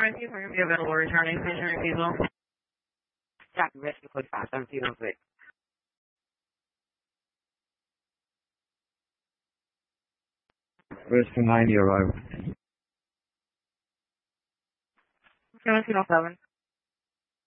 219, we're going to be available returning stationary diesel. Copy, rescue code 51706. Rescue 90 arrival. 1707.